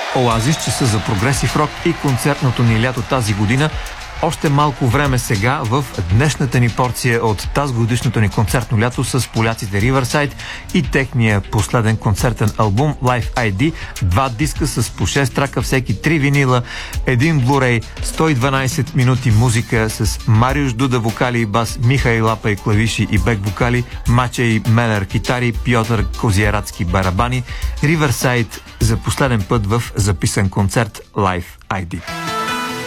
Оазис, часа за прогресив рок и концертното ни лято тази година. Още малко време сега в днешната ни порция от тазгодишното ни концертно лято с поляците Riverside и техния последен концертен албум Live ID. 2 диска с по 6 трака, всеки 3 винила, 1 Blu-ray, 112 минути музика с Мариуш Дуда вокали и бас, Михай Лапа и клавиши и бек вокали, Мачей Менер китари, Пьотър Козиерацки барабани. Riverside за последен път в записан концерт Live ID.